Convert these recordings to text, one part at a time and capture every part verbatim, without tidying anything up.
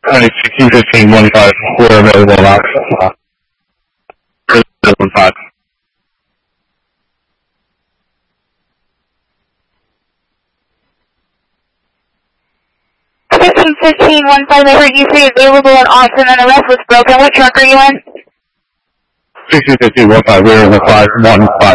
County sixteen fifteen one five, we're available on access. Uh, one five. fifteen fifteen one five, I heard you say available in Austin and the rest was broken. What truck are you in? sixteen fifteen one five, we're in the five one five.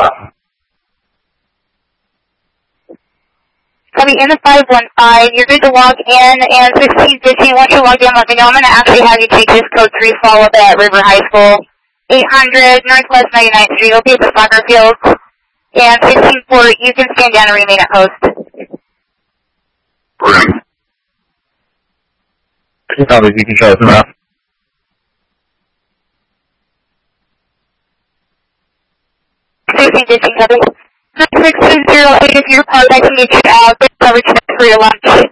Copy, in the five one five, you're good to log in, and sixteen fifteen, once you're logged in, let me know. I'm going to actually have you take this code three follow at River High School, eight hundred Northwest ninety-ninth Street, okay, at the soccer field. And sixteen four, you can stand down and remain at post. Correct. Copy, you can show us around. sixteen fifteen, copy. six two zero eight, if you're part, I can get you out. Good coverage for your lunch.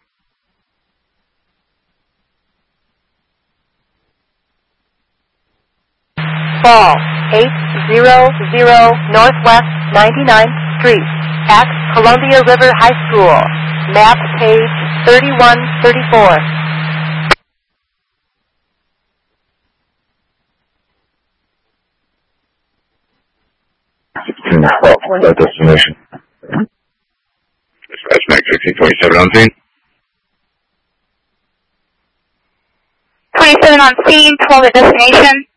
Ball, eight hundred Northwest ninety-ninth Street, at Columbia River High School. Map page thirty-one thirty-four. sixteen twelve, that destination. Dispatch Mac sixteen twenty-seven on scene. twenty-seven on scene, twelve at destination.